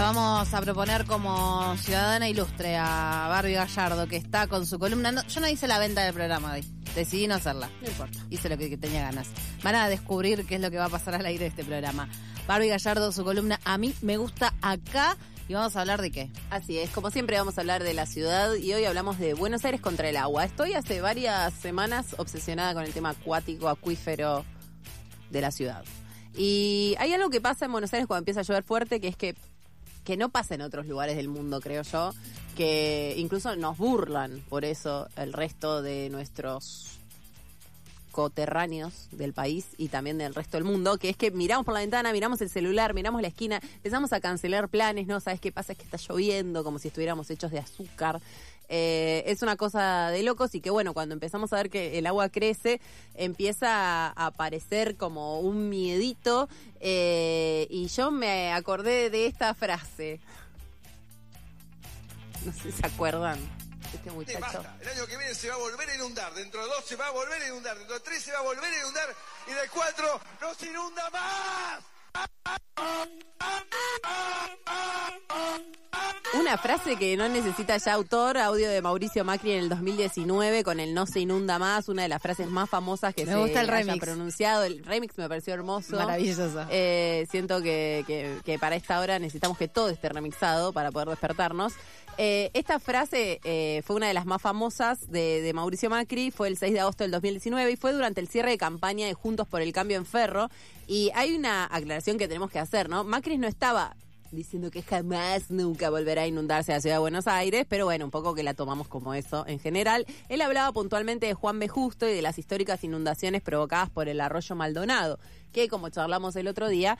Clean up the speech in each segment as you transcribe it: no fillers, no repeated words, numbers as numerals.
vamos a proponer como ciudadana ilustre a Barbie Gallardo, que está con su columna. No, yo no hice la venta del programa hoy. Decidí no hacerla. No importa. Hice lo que tenía ganas. Van a descubrir qué es lo que va a pasar al aire de este programa. Barbie Gallardo, su columna A mí me gusta acá. ¿Y vamos a hablar de qué? Así es, como siempre vamos a hablar de la ciudad y hoy hablamos de Buenos Aires contra el agua. Estoy hace varias semanas obsesionada con el tema acuático, acuífero de la ciudad. Y hay algo que pasa en Buenos Aires cuando empieza a llover fuerte, que es que no pasa en otros lugares del mundo, creo yo, que incluso nos burlan por eso el resto de nuestros coterráneos del país y también del resto del mundo, que es que miramos por la ventana, miramos el celular, miramos la esquina, empezamos a cancelar planes, ¿no? ¿Sabes qué pasa? Es que está lloviendo, como si estuviéramos hechos de azúcar. Es una cosa de locos y que bueno, cuando empezamos a ver que el agua crece, empieza a aparecer como un miedito y yo me acordé de esta frase. No sé si se acuerdan. Este muchacho. Basta. El año que viene se va a volver a inundar, dentro de 2 se va a volver a inundar, dentro de 3 se va a volver a inundar y de 4 no se inunda más. Una frase que no necesita ya autor, audio de Mauricio Macri en el 2019 con el no se inunda más, una de las frases más famosas que me gusta el haya remix. Pronunciado. El remix me pareció hermoso. Maravilloso. Siento que para esta hora necesitamos que todo esté remixado para poder despertarnos. Esta frase fue una de las más famosas de Mauricio Macri, fue el 6 de agosto del 2019 y fue durante el cierre de campaña de Juntos por el Cambio en Ferro. Y hay una aclaración que tenemos que hacer, ¿no? Macri no estaba diciendo que jamás, nunca volverá a inundarse la ciudad de Buenos Aires, pero bueno, un poco que la tomamos como eso en general. Él hablaba puntualmente de Juan B. Justo y de las históricas inundaciones provocadas por el arroyo Maldonado, que como charlamos el otro día,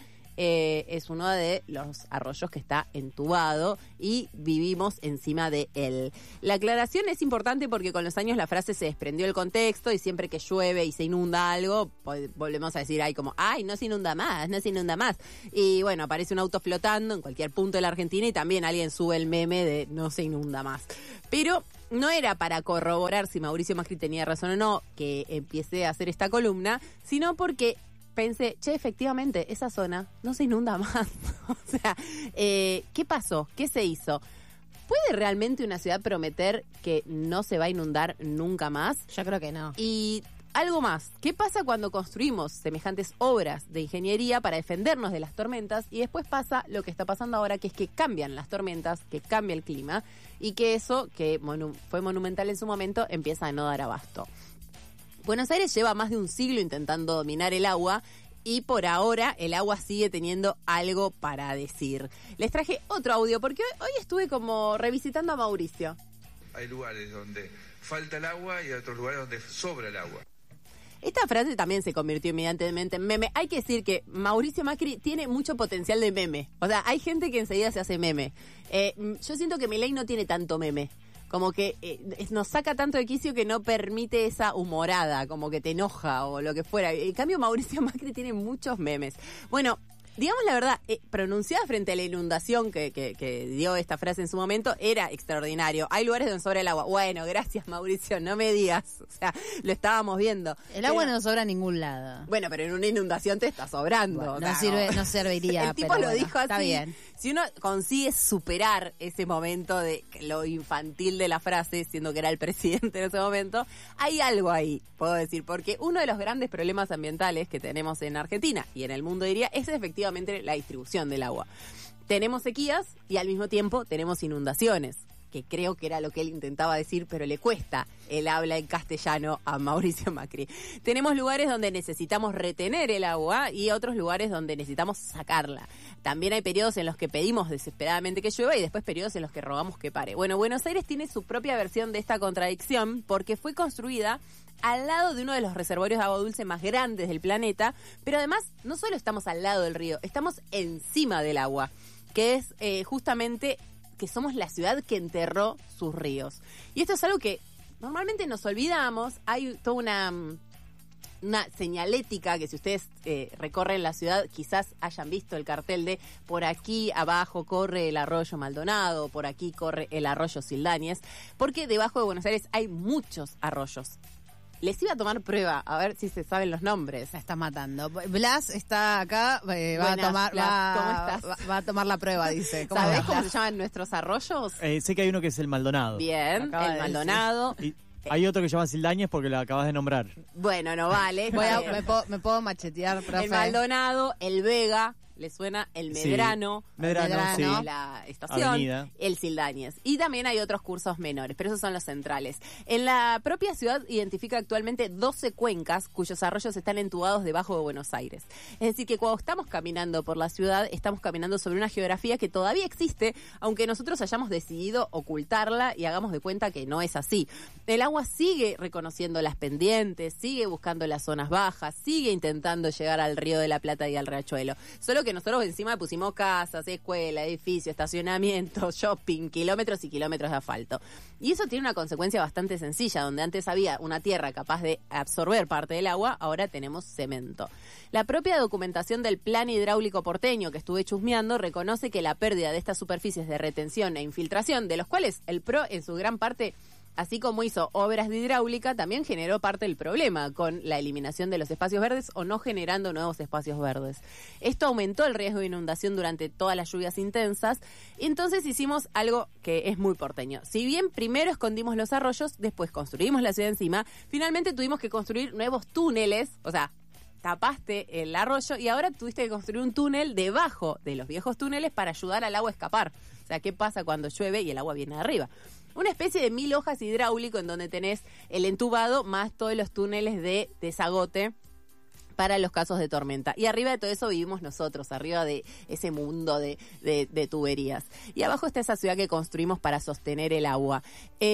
es uno de los arroyos que está entubado y vivimos encima de él. La aclaración es importante porque con los años la frase se desprendió del contexto y siempre que llueve y se inunda algo, volvemos a decir, ay, no se inunda más, no se inunda más. Y bueno, aparece un auto flotando en cualquier punto de la Argentina y también alguien sube el meme de no se inunda más. Pero no era para corroborar si Mauricio Macri tenía razón o no que empiece a hacer esta columna, sino porque pensé, efectivamente, esa zona no se inunda más. O sea, ¿qué pasó? ¿Qué se hizo? ¿Puede realmente una ciudad prometer que no se va a inundar nunca más? Yo creo que no. Y algo más, ¿qué pasa cuando construimos semejantes obras de ingeniería para defendernos de las tormentas y después pasa lo que está pasando ahora, que es que cambian las tormentas, que cambia el clima y que eso, que fue monumental en su momento, empieza a no dar abasto? Buenos Aires lleva más de un siglo intentando dominar el agua y por ahora el agua sigue teniendo algo para decir. Les traje otro audio porque hoy estuve como revisitando a Mauricio. Hay lugares donde falta el agua y otros lugares donde sobra el agua. Esta frase también se convirtió inmediatamente en meme. Hay que decir que Mauricio Macri tiene mucho potencial de meme. O sea, hay gente que enseguida se hace meme. Yo siento que Milei no tiene tanto meme. Como que nos saca tanto de quicio que no permite esa humorada, como que te enoja o lo que fuera. En cambio, Mauricio Macri tiene muchos memes. Bueno, digamos la verdad, pronunciada frente a la inundación que dio esta frase en su momento, era extraordinario. Hay lugares donde sobra el agua. Bueno, gracias Mauricio, no me digas. O sea, lo estábamos viendo. El agua no sobra a ningún lado. Bueno, pero en una inundación te está sobrando. Bueno, no serviría. El tipo lo dijo así. Está bien. Si uno consigue superar ese momento de lo infantil de la frase, siendo que era el presidente en ese momento, hay algo ahí, puedo decir, porque uno de los grandes problemas ambientales que tenemos en Argentina y en el mundo, diría, es efectivamente la distribución del agua. Tenemos sequías y al mismo tiempo tenemos inundaciones, que creo que era lo que él intentaba decir, pero le cuesta el habla en castellano a Mauricio Macri. Tenemos lugares donde necesitamos retener el agua y otros lugares donde necesitamos sacarla. También hay periodos en los que pedimos desesperadamente que llueva y después periodos en los que rogamos que pare. Bueno, Buenos Aires tiene su propia versión de esta contradicción porque fue construida al lado de uno de los reservorios de agua dulce más grandes del planeta, pero además no solo estamos al lado del río, estamos encima del agua, que es justamente que somos la ciudad que enterró sus ríos. Y esto es algo que normalmente nos olvidamos. Hay toda una señalética que si ustedes recorren la ciudad quizás hayan visto el cartel de por aquí abajo corre el arroyo Maldonado, por aquí corre el arroyo Sildañez, porque debajo de Buenos Aires hay muchos arroyos. les iba a tomar prueba, a ver si se saben los nombres. Me está matando. Blas está acá, va a Buenas, tomar, Blas, ¿cómo estás? va a tomar la prueba, dice. ¿Sabés estás? cómo se llaman nuestros arroyos? Sé que hay uno que es el Maldonado. Bien, Acaba el de Maldonado. Y hay otro que se llama Sildañez porque lo acabas de nombrar. Bueno, no vale. Me puedo machetear, profe. El Maldonado, el Vega, le suena el Sí. Medrano, Medrano, sí. la estación, Avenida. el Sildañez. Y también hay otros cursos menores, pero esos son los centrales. En la propia ciudad identifica actualmente 12 cuencas cuyos arroyos están entubados debajo de Buenos Aires. Es decir, que cuando estamos caminando por la ciudad, estamos caminando sobre una geografía que todavía existe, aunque nosotros hayamos decidido ocultarla y hagamos de cuenta que no es así. El agua sigue reconociendo las pendientes, sigue buscando las zonas bajas, sigue intentando llegar al Río de la Plata y al Riachuelo. Solo que nosotros encima pusimos casas, escuela, edificio, estacionamiento, shopping, kilómetros y kilómetros de asfalto. Y eso tiene una consecuencia bastante sencilla, donde antes había una tierra capaz de absorber parte del agua, ahora tenemos cemento. La propia documentación del Plan Hidráulico Porteño que estuve chusmeando reconoce que la pérdida de estas superficies de retención e infiltración, de los cuales el PRO en su gran parte, así como hizo obras de hidráulica, también generó parte del problema con la eliminación de los espacios verdes o no generando nuevos espacios verdes. Esto aumentó el riesgo de inundación durante todas las lluvias intensas y entonces hicimos algo que es muy porteño. Si bien primero escondimos los arroyos, después construimos la ciudad encima, finalmente tuvimos que construir nuevos túneles, o sea, tapaste el arroyo y ahora tuviste que construir un túnel debajo de los viejos túneles para ayudar al agua a escapar. O sea, ¿qué pasa cuando llueve y el agua viene de arriba? Una especie de 1000 hojas hidráulico en donde tenés el entubado más todos los túneles de desagote para los casos de tormenta. Y arriba de todo eso vivimos nosotros, arriba de ese mundo de tuberías. Y abajo está esa ciudad que construimos para sostener el agua.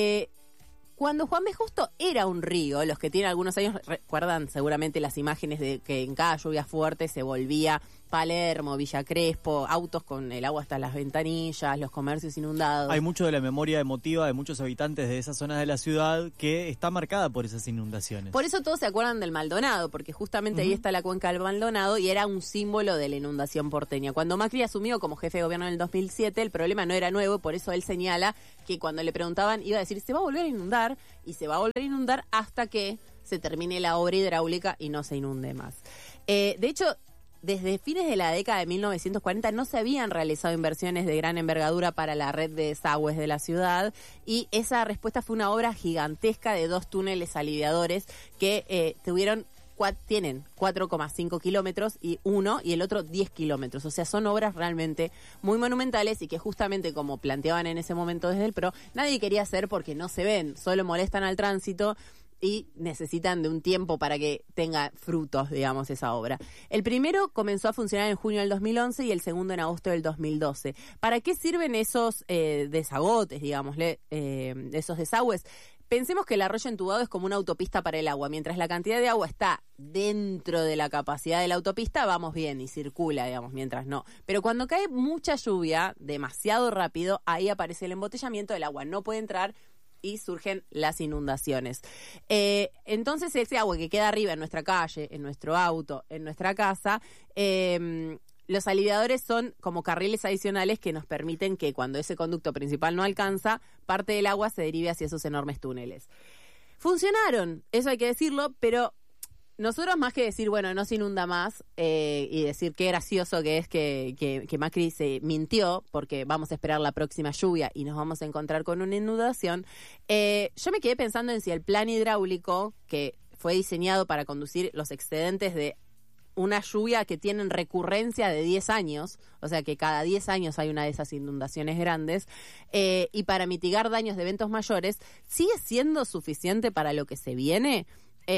Cuando Juan B. Justo era un río, los que tienen algunos años recuerdan seguramente las imágenes de que en cada lluvia fuerte se volvía Palermo, Villa Crespo, autos con el agua hasta las ventanillas, los comercios inundados. Hay mucho de la memoria emotiva de muchos habitantes de esas zonas de la ciudad que está marcada por esas inundaciones. Por eso todos se acuerdan del Maldonado, porque justamente ahí está la cuenca del Maldonado y era un símbolo de la inundación porteña. Cuando Macri asumió como jefe de gobierno en el 2007, el problema no era nuevo, por eso él señala que cuando le preguntaban iba a decir, se va a volver a inundar, y se va a volver a inundar hasta que se termine la obra hidráulica y no se inunde más. De hecho, desde fines de la década de 1940 no se habían realizado inversiones de gran envergadura para la red de desagües de la ciudad y esa respuesta fue una obra gigantesca de 2 túneles aliviadores que tienen 4,5 kilómetros y el otro 10 kilómetros. O sea, son obras realmente muy monumentales y que justamente como planteaban en ese momento desde el PRO, nadie quería hacer porque no se ven, solo molestan al tránsito y necesitan de un tiempo para que tenga frutos, digamos, esa obra. El primero comenzó a funcionar en junio del 2011 y el segundo en agosto del 2012. ¿Para qué sirven esos desagotes, digámosle, esos desagües? Pensemos que el arroyo entubado es como una autopista para el agua. Mientras la cantidad de agua está dentro de la capacidad de la autopista, vamos bien y circula, digamos, mientras no. Pero cuando cae mucha lluvia, demasiado rápido, ahí aparece el embotellamiento, el agua no puede entrar y surgen las inundaciones. Entonces ese agua que queda arriba en nuestra calle, en nuestro auto, en nuestra casa, los aliviadores son como carriles adicionales que nos permiten que cuando ese conducto principal no alcanza, parte del agua se derive hacia esos enormes túneles. Funcionaron, eso hay que decirlo, pero nosotros más que decir, bueno, no se inunda más y decir qué gracioso que es que Macri se mintió porque vamos a esperar la próxima lluvia y nos vamos a encontrar con una inundación, yo me quedé pensando en si el plan hidráulico que fue diseñado para conducir los excedentes de una lluvia que tienen recurrencia de 10 años, o sea que cada 10 años hay una de esas inundaciones grandes, y para mitigar daños de eventos mayores, ¿sigue siendo suficiente para lo que se viene?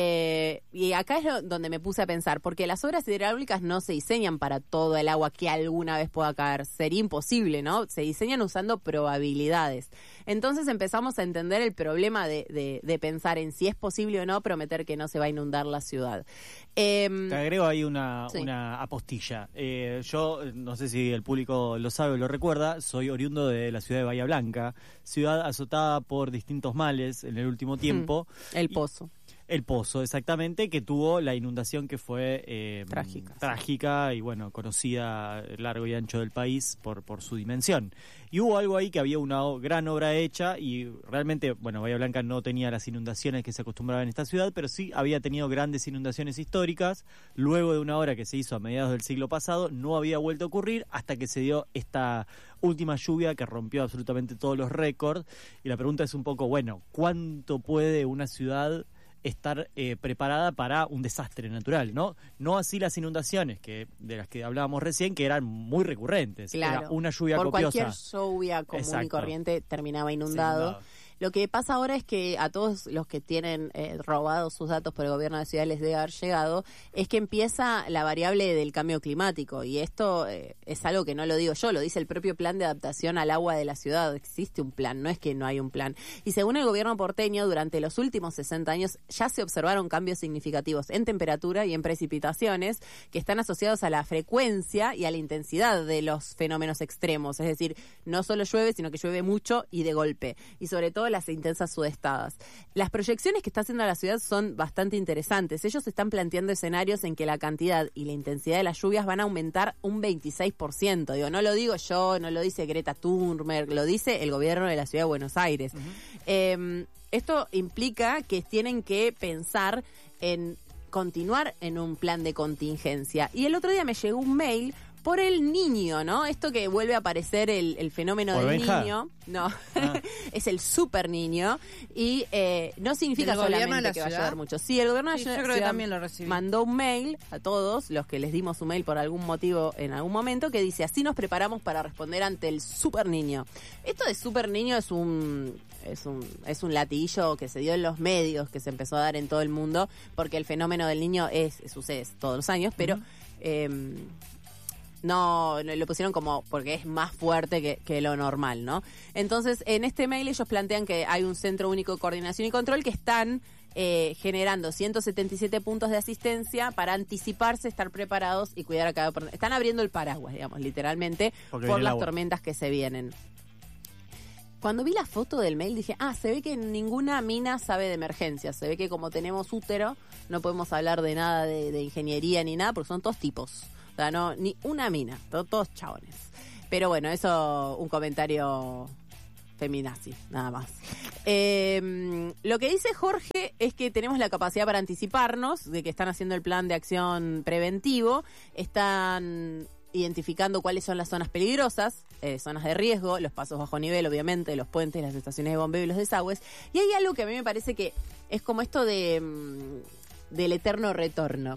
Y acá es donde me puse a pensar, porque las obras hidráulicas no se diseñan para todo el agua que alguna vez pueda caer, sería imposible, ¿no? Se diseñan usando probabilidades. Entonces empezamos a entender el problema de pensar en si es posible o no prometer que no se va a inundar la ciudad. Te agrego ahí una Sí. apostilla. Yo, no sé si el público lo sabe o lo recuerda, soy oriundo de la ciudad de Bahía Blanca, ciudad azotada por distintos males en el último tiempo. El pozo. El Pozo, exactamente, que tuvo la inundación que fue trágica y bueno, conocida largo y ancho del país por su dimensión. Y hubo algo ahí que había una gran obra hecha y realmente, bueno, Bahía Blanca no tenía las inundaciones que se acostumbraban en esta ciudad, pero sí había tenido grandes inundaciones históricas. Luego de una obra que se hizo a mediados del siglo pasado, no había vuelto a ocurrir hasta que se dio esta última lluvia que rompió absolutamente todos los récords. Y la pregunta es un poco, bueno, ¿cuánto puede una ciudad estar preparada para un desastre natural, ¿no? No así las inundaciones de las que hablábamos recién, que eran muy recurrentes. Claro. Era una lluvia por copiosa. Cualquier lluvia común Exacto. y corriente terminaba inundado. Lo que pasa ahora es que a todos los que tienen robados sus datos por el gobierno de Ciudad les debe haber llegado, es que empieza la variable del cambio climático. Y esto es algo que no lo digo yo, lo dice el propio plan de adaptación al agua de la ciudad. Existe un plan, no es que no hay un plan. Y según el gobierno porteño, durante los últimos 60 años ya se observaron cambios significativos en temperatura y en precipitaciones que están asociados a la frecuencia y a la intensidad de los fenómenos extremos. Es decir, no solo llueve, sino que llueve mucho y de golpe. Y sobre todo las intensas sudestadas. Las proyecciones que está haciendo la ciudad son bastante interesantes. Ellos están planteando escenarios en que la cantidad y la intensidad de las lluvias van a aumentar un 26%. Digo, no lo digo yo, no lo dice Greta Thunberg, lo dice el gobierno de la ciudad de Buenos Aires. Esto implica que tienen que pensar en continuar en un plan de contingencia. Y el otro día me llegó un mail por el niño, ¿no? Esto que vuelve a aparecer el fenómeno del Benja. niño. No, es el super niño. Y no significa solamente que va a llover mucho. Sí, el gobierno de la yo creo que ciudad también lo recibí. mandó un mail a todos los que les dimos un mail por algún motivo en algún momento que dice: así nos preparamos para responder ante el super niño. Esto de super niño es un latiguillo que se dio en los medios, que se empezó a dar en todo el mundo, porque el fenómeno del niño sucede todos los años, pero no lo pusieron como porque es más fuerte que lo normal, ¿no? Entonces, en este mail ellos plantean que hay un Centro Único de Coordinación y Control que están generando 177 puntos de asistencia para anticiparse, estar preparados y cuidar a cada persona. Están abriendo el paraguas, digamos, literalmente, por las tormentas que se vienen. Cuando vi la foto del mail dije, se ve que ninguna mina sabe de emergencias. Se ve que como tenemos útero, no podemos hablar de nada de ingeniería ni nada, porque son todos tipos. O sea, no, ni una mina, todos chabones. Pero bueno, eso, un comentario feminazi, nada más. Lo que dice Jorge es que tenemos la capacidad para anticiparnos, de que están haciendo el plan de acción preventivo, están identificando cuáles son las zonas peligrosas, zonas de riesgo, los pasos bajo nivel, obviamente, los puentes, las estaciones de bombeo y los desagües. Y hay algo que a mí me parece que es como esto del eterno retorno.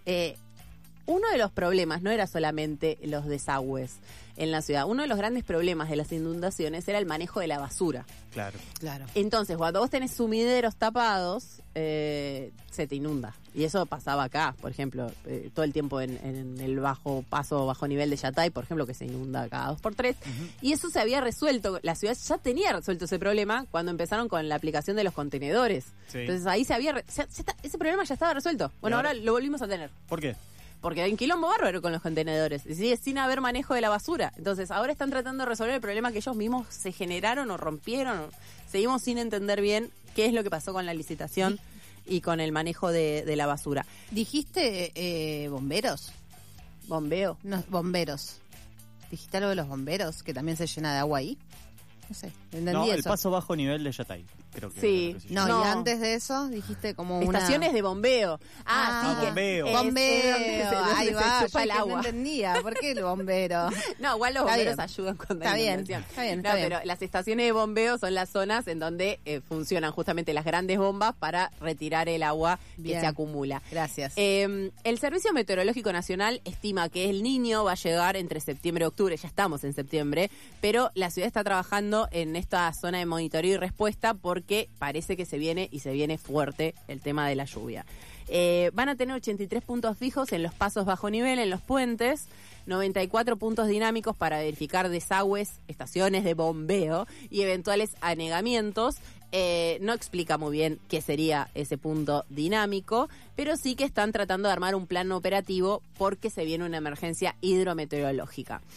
Uno de los problemas no era solamente los desagües en la ciudad. Uno de los grandes problemas de las inundaciones era el manejo de la basura. Claro. Entonces, cuando vos tenés sumideros tapados, se te inunda. Y eso pasaba acá, por ejemplo, todo el tiempo en el bajo nivel de Yatay, por ejemplo, que se inunda cada 2x3. Y eso se había resuelto. La ciudad ya tenía resuelto ese problema cuando empezaron con la aplicación de los contenedores. Sí. Entonces ahí ese problema ya estaba resuelto. Bueno, ahora lo volvimos a tener. ¿Por qué? Porque hay un quilombo bárbaro con los contenedores. Y sigue sin haber manejo de la basura. Entonces, ahora están tratando de resolver el problema que ellos mismos se generaron o rompieron. Seguimos sin entender bien qué es lo que pasó con la licitación y con el manejo de la basura. ¿Dijiste bomberos? ¿Bombeo? No, bomberos. ¿Dijiste algo de los bomberos? ¿Que también se llena de agua ahí? No sé, entendí eso. El paso bajo nivel de Yatay. Creo que sí. No, y antes de eso dijiste como estaciones de bombeo. Sí, bombeo. Bombeo. Ahí va, se chupa el agua. No entendía. ¿Por qué el bombero? No, igual los bomberos ayudan con la inundación. Está bien. Pero las estaciones de bombeo son las zonas en donde funcionan justamente las grandes bombas para retirar el agua que se acumula. Gracias. El Servicio Meteorológico Nacional estima que el Niño va a llegar entre septiembre y octubre. Ya estamos en septiembre, pero la ciudad está trabajando en esta zona de monitoreo y respuesta porque parece que se viene fuerte el tema de la lluvia. Van a tener 83 puntos fijos en los pasos bajo nivel, en los puentes, 94 puntos dinámicos para verificar desagües, estaciones de bombeo y eventuales anegamientos. No explica muy bien qué sería ese punto dinámico, pero sí que están tratando de armar un plan operativo porque se viene una emergencia hidrometeorológica.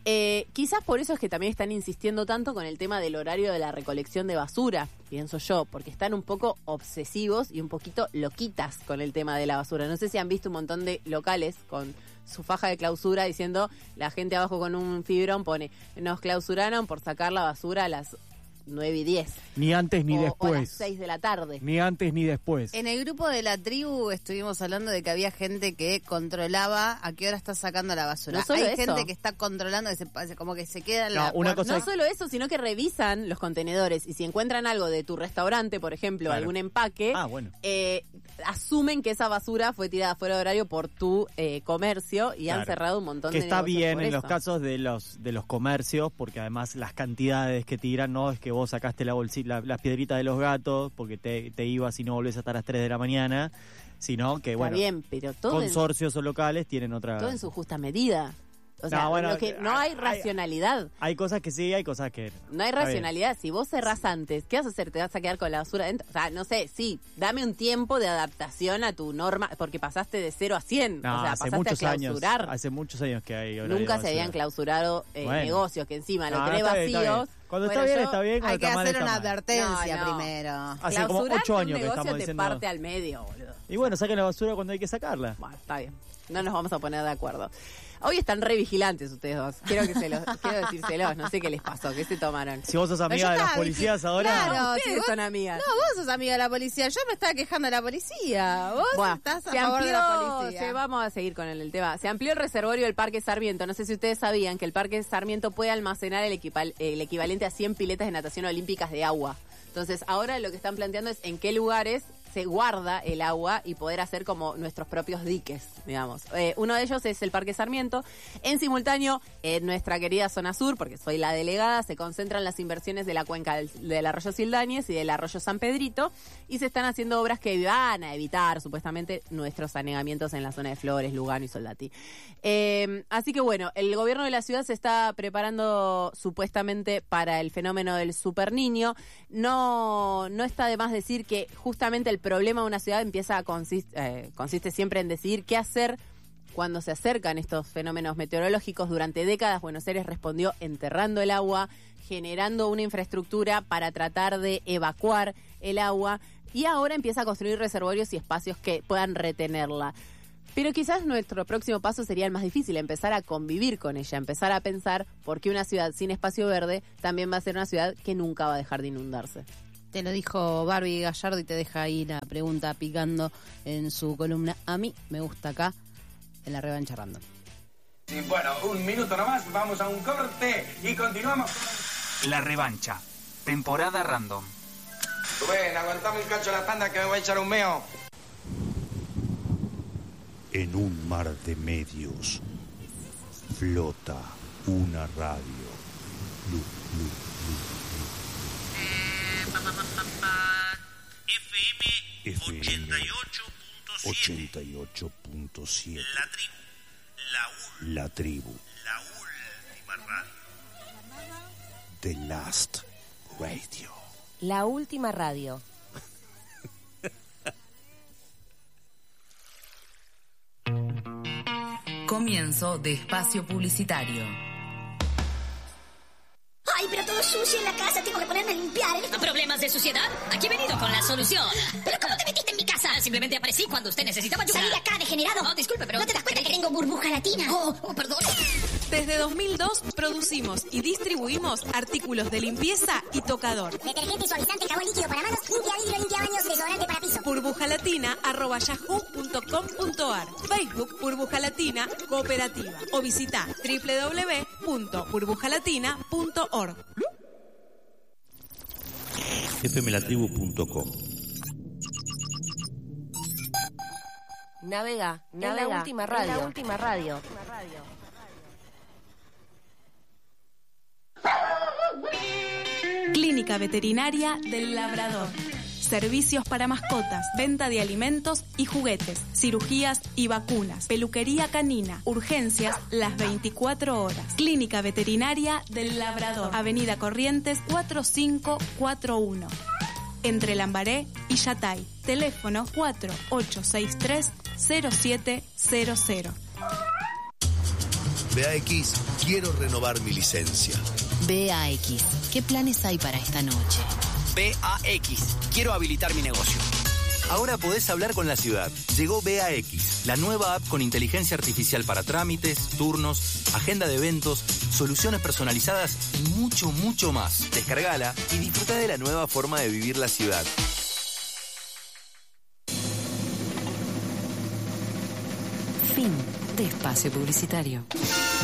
Quizás por eso es que también están insistiendo tanto con el tema del horario de la recolección de basura, pienso yo, porque están un poco obsesivos y un poquito loquitas con el tema de la basura. No sé si han visto un montón de locales con su faja de clausura diciendo, la gente abajo con un fibrón pone, nos clausuraron por sacar la basura a las 9:10. Ni antes ni después. O a las 6 de la tarde. Ni antes ni después. En el grupo de la tribu estuvimos hablando de que había gente que controlaba a qué hora está sacando la basura. No solo Hay eso. gente que está controlando, como que se queda en No, la una puerta. cosa No solo eso, sino que revisan los contenedores y si encuentran algo de tu restaurante, por ejemplo, Claro. algún empaque, Bueno. asumen que esa basura fue tirada fuera de horario por tu comercio y han Claro. cerrado un montón Que de está negocios bien por en eso. los casos de los comercios, porque además las cantidades que tiran, no es que vos sacaste la bolsita, las piedritas de los gatos, porque te ibas y no volvés hasta las 3 de la mañana, sino que, Está bueno, bien, pero todo consorcios o locales tienen otra... todo en su justa medida. O sea, No, bueno, lo que no hay racionalidad. Hay cosas que sí, hay cosas que No hay Está bien. racionalidad. Si vos cerrás antes, ¿qué vas a hacer? ¿Te vas a quedar con la basura dentro? O sea, no sé, sí, dame un tiempo de adaptación a tu norma, porque pasaste de 0 a 100. No, o sea, hace pasaste muchos a años. clausurar. Hace muchos años que hay horario Nunca de se habían basura. clausurado Bueno. negocios, que encima lo No, tenés está bien, está vacíos. bien. Cuando Bueno, está bien, yo- está bien. Cuando Hay que está mal, hacer está una mal. advertencia No, no. primero. Hace como Clausurar 8 un años que negocio estamos te diciendo... parte al medio, boludo. Y bueno, saquen la basura cuando hay que sacarla. Bueno, está bien. No nos vamos a poner de acuerdo. Hoy están re vigilantes ustedes dos. Quiero decírselos. No sé qué les pasó. ¿Qué se tomaron? Si vos sos Yo amiga de las estaba policías ahora... Claro, Ustedes si vos- son amigas. No, vos sos amiga de la policía. Yo me estaba quejando de la policía. Vos Bueno, estás a se favor de la amplió, policía. vamos a seguir con el tema. Se amplió el reservorio del Parque Sarmiento. No sé si ustedes sabían que el Parque Sarmiento puede almacenar el equivalente a 100 piletas de natación olímpicas de agua. Entonces, ahora lo que están planteando es en qué lugares se guarda el agua y poder hacer como nuestros propios diques, digamos. Uno de ellos es el Parque Sarmiento. En simultáneo, en nuestra querida zona sur, porque soy la delegada, se concentran las inversiones de la cuenca del arroyo Sildañez y del arroyo San Pedrito y se están haciendo obras que van a evitar supuestamente nuestros anegamientos en la zona de Flores, Lugano y Soldati. Así que bueno, el gobierno de la ciudad se está preparando supuestamente para el fenómeno del superniño. No está de más decir que justamente el problema de una ciudad consiste siempre en decidir qué hacer cuando se acercan estos fenómenos meteorológicos. Durante décadas Buenos Aires respondió enterrando el agua, generando una infraestructura para tratar de evacuar el agua y ahora empieza a construir reservorios y espacios que puedan retenerla. Pero quizás nuestro próximo paso sería el más difícil, empezar a convivir con ella, empezar a pensar por qué una ciudad sin espacio verde también va a ser una ciudad que nunca va a dejar de inundarse. Te lo dijo Barbie Gallardo y te deja ahí la pregunta picando en su columna. A mí me gusta acá, en la revancha random. Y bueno, un minuto nomás, vamos a un corte y continuamos. La revancha. Temporada random. Rubén, aguantame un cacho la tanda que me voy a echar un meo. En un mar de medios flota una radio. Lu, lu, FM 88.7. La tribu. La última radio. The Last Radio. La última radio. Comienzo de espacio publicitario. Ay, pero todo sucio en la casa, tengo que ponerme a limpiar. ¿Problemas de suciedad? Aquí he venido con la solución. ¿Pero cómo te metiste en mi casa? Simplemente aparecí cuando usted necesitaba ayuda. Salí de acá, degenerado. No, disculpe, pero... ¿No te das cuenta que tengo burbuja latina? Oh, perdón. Desde 2002 producimos y distribuimos artículos de limpieza y tocador. Detergente, suavizante, jabón líquido para manos, limpia vidrio, limpia baños, desodorante para piso. burbujalatina@yahoo.com.ar. Facebook Burbuja Latina Cooperativa o visita www.burbujalatina.org. fmlatribu.com. Navega, en la última radio. En la última radio. Clínica Veterinaria del Labrador. Servicios para mascotas, venta de alimentos y juguetes, cirugías y vacunas, peluquería canina, urgencias las 24 horas. Clínica Veterinaria del Labrador, Avenida Corrientes 4541. Entre Lambaré y Yatay. Teléfono 4863-0700. BAX quiero renovar mi licencia. BAX, ¿qué planes hay para esta noche? BAX, quiero habilitar mi negocio. Ahora podés hablar con la ciudad. Llegó BAX, la nueva app con inteligencia artificial para trámites, turnos, agenda de eventos, soluciones personalizadas y mucho, mucho más. Descargala y disfruta de la nueva forma de vivir la ciudad. Fin de espacio publicitario.